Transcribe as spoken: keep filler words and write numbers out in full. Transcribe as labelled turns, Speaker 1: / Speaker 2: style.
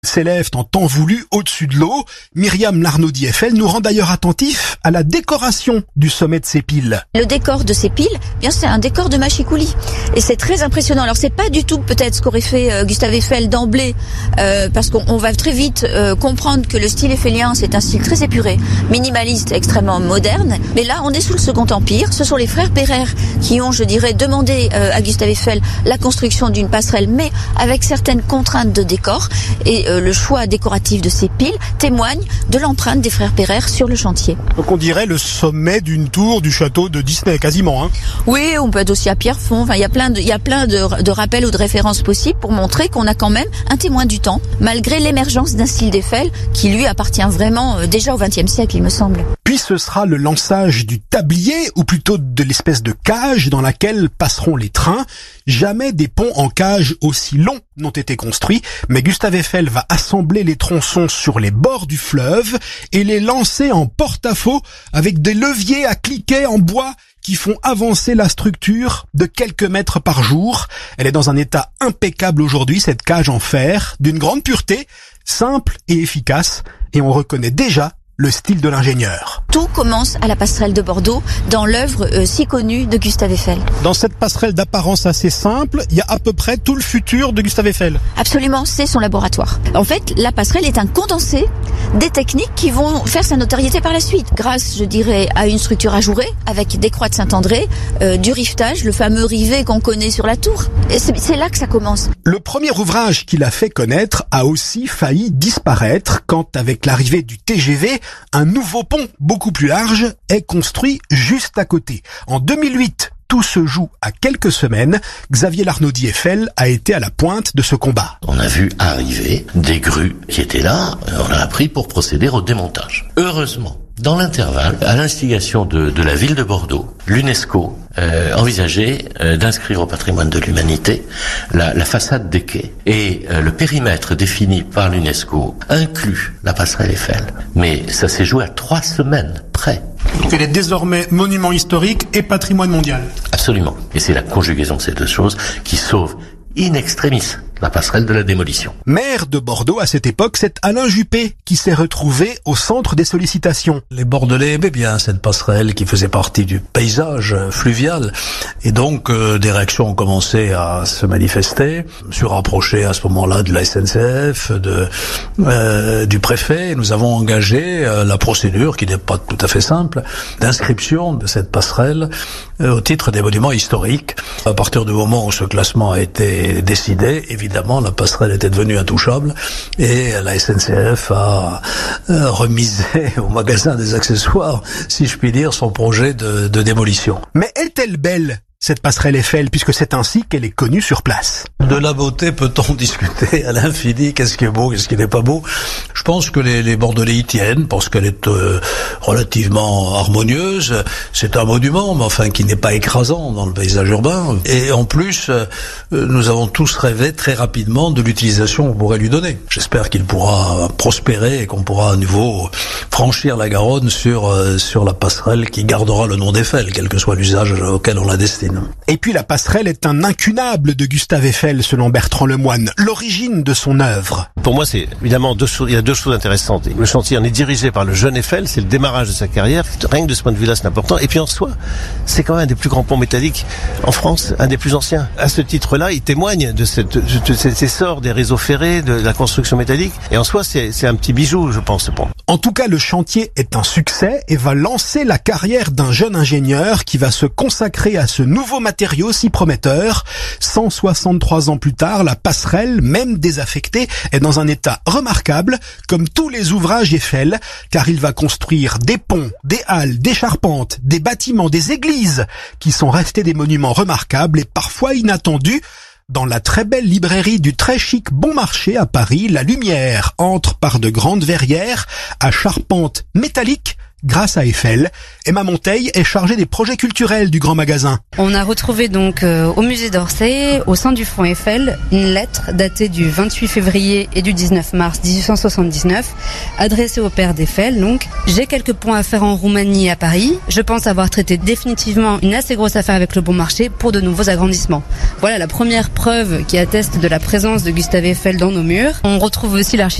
Speaker 1: s'élèvent en temps voulu au-dessus de l'eau. Myriam Larnaud-Dieffel nous rend d'ailleurs attentifs à la décoration du sommet de ces piles.
Speaker 2: Le décor de ces piles, bien c'est un décor de machicoulis et c'est très impressionnant. Alors c'est pas du tout peut-être ce qu'aurait fait euh, Gustave Eiffel d'emblée, euh, parce qu'on on va très vite euh, comprendre que le style eiffélien c'est un style très épuré, minimaliste, extrêmement moderne. Mais là on est sous le Second Empire. Ce sont les frères Pereire qui ont, je dirais, demandé euh, à Gustave Eiffel la construction d'une passerelle, mais avec certaines contraintes de décor. Et euh, le choix décoratif de ces piles témoigne de l'empreinte des frères Pereire sur le chantier.
Speaker 1: Donc on dirait le sommet d'une tour du château de Disney, quasiment. Hein.
Speaker 2: Oui, on peut être aussi à Pierrefonds. Enfin, il y a plein de, il y a plein de, de rappels ou de références possibles pour montrer qu'on a quand même un témoin du temps, malgré l'émergence d'un style d'Eiffel qui lui appartient vraiment euh, déjà au vingtième siècle, il me semble.
Speaker 1: Puis ce sera le lançage du tablier, ou plutôt de l'espèce de cage dans laquelle passeront les trains. Jamais des ponts en cage aussi longs n'ont été construits, mais Gustave Eiffel va assembler les tronçons sur les bords du fleuve et les lancer en porte-à-faux avec des leviers à cliquet en bois qui font avancer la structure de quelques mètres par jour. Elle est dans un état impeccable aujourd'hui, cette cage en fer, d'une grande pureté, simple et efficace, et on reconnaît déjà le style de l'ingénieur.
Speaker 2: Tout commence à la passerelle de Bordeaux, dans l'œuvre euh, si connue de Gustave Eiffel.
Speaker 1: Dans cette passerelle d'apparence assez simple, il y a à peu près tout le futur de Gustave Eiffel.
Speaker 2: Absolument, c'est son laboratoire. En fait, la passerelle est un condensé des techniques qui vont faire sa notoriété par la suite, grâce, je dirais, à une structure ajourée, avec des croix de Saint-André, euh, du rivetage, le fameux rivet qu'on connaît sur la tour. Et c'est, c'est là que ça commence.
Speaker 1: Le premier ouvrage qu'il a fait connaître a aussi failli disparaître quand, avec l'arrivée du T G V, un nouveau pont beaucoup plus large est construit juste à côté. En deux mille huit, tout se joue à quelques semaines. Xavier Larnaud-Dieffel a été à la pointe de ce combat.
Speaker 3: On a vu arriver des grues qui étaient là, on a pris pour procéder au démontage. Heureusement, dans l'intervalle, à l'instigation de, de la ville de Bordeaux, l'UNESCO euh, envisageait euh, d'inscrire au patrimoine de l'humanité la, la façade des quais. Et euh, le périmètre défini par l'UNESCO inclut la passerelle Eiffel. Mais ça s'est joué à trois semaines près.
Speaker 1: Donc elle est désormais monument historique et patrimoine mondial.
Speaker 3: Absolument. Et c'est la conjugaison de ces deux choses qui sauve in extremis la passerelle de la démolition.
Speaker 1: Maire de Bordeaux à cette époque, c'est Alain Juppé qui s'est retrouvé au centre des sollicitations.
Speaker 4: Les Bordelais aimaient bien cette passerelle qui faisait partie du paysage fluvial. Et donc, euh, des réactions ont commencé à se manifester. Je me suis rapproché à ce moment-là de la S N C F, de, euh, du préfet. Nous avons engagé euh, la procédure, qui n'est pas tout à fait simple, d'inscription de cette passerelle euh, au titre des monuments historiques. À partir du moment où ce classement a été décidé, évidemment, Évidemment, la passerelle était devenue intouchable et la S N C F a euh, remisé au magasin des accessoires, si je puis dire, son projet de, de démolition.
Speaker 1: Mais est-elle belle, cette passerelle Eiffel, puisque c'est ainsi qu'elle est connue sur place?
Speaker 4: De la beauté peut-on discuter à l'infini? Qu'est-ce qui est beau, qu'est-ce qui n'est pas beau? Je pense que les, les Bordelais y tiennent, parce qu'elle est euh, relativement harmonieuse. C'est un monument, mais enfin qui n'est pas écrasant dans le paysage urbain. Et en plus, euh, nous avons tous rêvé très rapidement de l'utilisation qu'on pourrait lui donner. J'espère qu'il pourra prospérer et qu'on pourra à nouveau franchir la Garonne sur euh, sur la passerelle qui gardera le nom d'Eiffel, quel que soit l'usage auquel on la destine.
Speaker 1: Et puis la passerelle est un incunable de Gustave Eiffel, selon Bertrand Lemoine, l'origine de son œuvre.
Speaker 5: Pour moi, c'est évidemment deux choses, il y a deux choses intéressantes. Le chantier en est dirigé par le jeune Eiffel, c'est le démarrage de sa carrière, rien que de ce point de vue-là, c'est important. Et puis en soi, c'est quand même un des plus grands ponts métalliques en France, un des plus anciens. À ce titre-là, il témoigne de, cette, de cet essor des réseaux ferrés, de la construction métallique. Et en soi, c'est, c'est un petit bijou, je pense, ce pont.
Speaker 1: En tout cas, le chantier est un succès et va lancer la carrière d'un jeune ingénieur qui va se consacrer à ce nouveau matériau si prometteur. cent soixante-trois ans plus tard, la passerelle, même désaffectée, est dans un état remarquable, comme tous les ouvrages Eiffel, car il va construire des ponts, des halles, des charpentes, des bâtiments, des églises, qui sont restés des monuments remarquables et parfois inattendus. Dans la très belle librairie du très chic Bon Marché à Paris, la lumière entre par de grandes verrières à charpente métallique grâce à Eiffel. Emma Monteil est chargée des projets culturels du grand magasin.
Speaker 6: On a retrouvé donc euh, au musée d'Orsay, au sein du fonds Eiffel, une lettre datée du vingt-huit février et du dix-neuf mars dix-huit cent soixante-dix-neuf, adressée au père d'Eiffel. Donc, j'ai quelques points à faire en Roumanie et à Paris. Je pense avoir traité définitivement une assez grosse affaire avec le bon marché pour de nouveaux agrandissements. Voilà la première preuve qui atteste de la présence de Gustave Eiffel dans nos murs. On retrouve aussi l'architecture